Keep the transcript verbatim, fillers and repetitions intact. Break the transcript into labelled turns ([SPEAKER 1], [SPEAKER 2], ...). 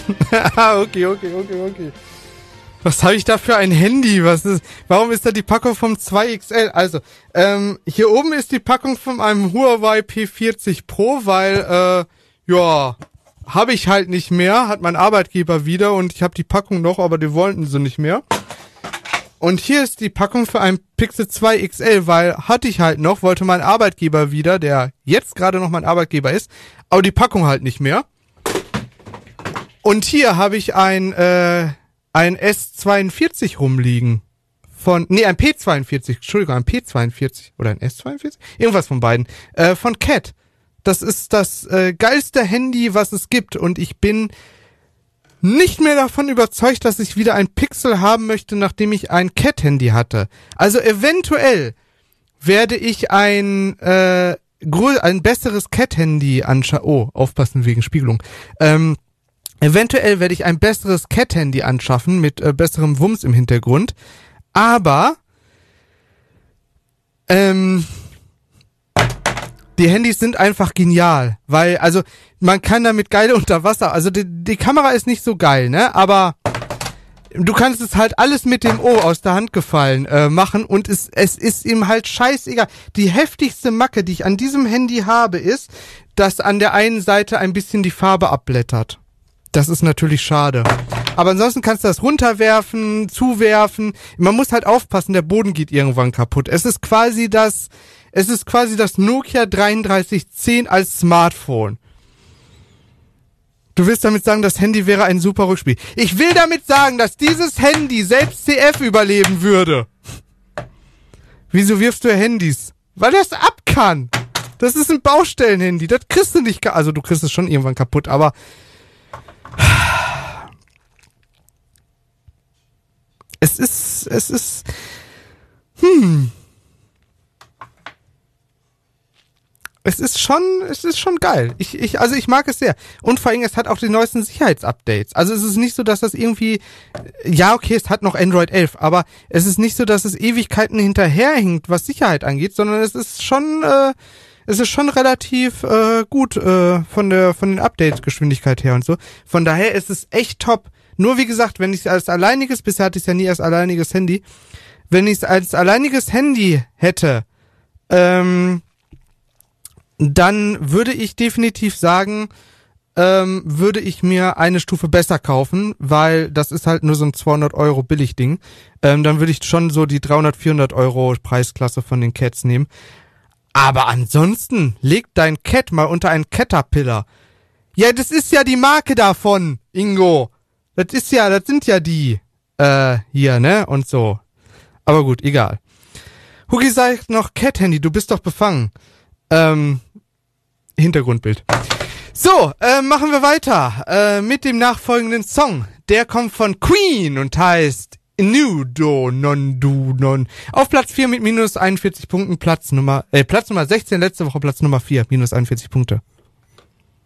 [SPEAKER 1] okay, okay, okay, okay. Was habe ich da für ein Handy? Was ist? Warum ist da die Packung vom zwei X L? Also, ähm, hier oben ist die Packung von einem Huawei P vierzig Pro, weil, äh, ja, habe ich halt nicht mehr, hat mein Arbeitgeber wieder und ich habe die Packung noch, aber die wollten sie nicht mehr. Und hier ist die Packung für ein Pixel zwei X L, weil hatte ich halt noch, wollte mein Arbeitgeber wieder, der jetzt gerade noch mein Arbeitgeber ist, aber die Packung halt nicht mehr. Und hier habe ich ein, äh, ein S zweiundvierzig rumliegen. Von, nee, ein P zweiundvierzig, Entschuldigung, ein P zweiundvierzig oder ein S zweiundvierzig? Irgendwas von beiden. Äh, von Cat. Das ist das äh, geilste Handy, was es gibt. Und ich bin nicht mehr davon überzeugt, dass ich wieder ein Pixel haben möchte, nachdem ich ein Cat-Handy hatte. Also eventuell werde ich ein, äh, grö- ein besseres Cat-Handy anschauen. Oh, aufpassen wegen Spiegelung. Ähm, Eventuell werde ich ein besseres Cat-Handy anschaffen mit äh, besserem Wumms im Hintergrund. Aber ähm, die Handys sind einfach genial, weil also man kann damit geile Unterwasser, also die, die Kamera ist nicht so geil, ne? Aber du kannst es halt alles mit dem O aus der Hand gefallen äh, machen und es es ist ihm halt scheißegal. Die heftigste Macke, die ich an diesem Handy habe, ist, dass an der einen Seite ein bisschen die Farbe abblättert. Das ist natürlich schade. Aber ansonsten kannst du das runterwerfen, zuwerfen. Man muss halt aufpassen, der Boden geht irgendwann kaputt. Es ist quasi das, es ist quasi das Nokia dreiunddreißig zehn als Smartphone. Du willst damit sagen, das Handy wäre ein super Rückspiel. Ich will damit sagen, dass dieses Handy selbst C F überleben würde. Wieso wirfst du Handys? Weil es ab kann. Das ist ein Baustellenhandy. Das kriegst du nicht, also du kriegst es schon irgendwann kaputt, aber Es ist, es ist, hm. Es ist schon, es ist schon geil. Ich, ich, also ich mag es sehr. Und vor allem, es hat auch die neuesten Sicherheitsupdates. Also es ist nicht so, dass das irgendwie, ja okay, es hat noch Android elf, aber es ist nicht so, dass es Ewigkeiten hinterherhinkt, was Sicherheit angeht, sondern es ist schon, äh, es ist schon relativ äh, gut äh, von der, von den Update-Geschwindigkeit her und so. Von daher ist es echt top. Nur wie gesagt, wenn ich es als alleiniges, bisher hatte ich es ja nie als alleiniges Handy, wenn ich es als alleiniges Handy hätte, ähm, dann würde ich definitiv sagen, ähm, würde ich mir eine Stufe besser kaufen, weil das ist halt nur so ein zweihundert Euro Billigding. Ähm, dann würde ich schon so die dreihundert, vierhundert Euro Preisklasse von den Cats nehmen. Aber ansonsten, leg dein Cat mal unter einen Caterpillar. Ja, das ist ja die Marke davon, Ingo. Das ist ja, das sind ja die, äh, hier, ne, und so. Aber gut, egal. Hugi sagt noch, Cat-Handy, du bist doch befangen. Ähm, Hintergrundbild. So, äh, machen wir weiter, äh, mit dem nachfolgenden Song. Der kommt von Queen und heißt Nudo Non Du Non. Auf Platz vier mit minus einundvierzig Punkten, Platz Nummer, äh, Platz Nummer sechzehn, letzte Woche Platz Nummer vier, minus einundvierzig Punkte.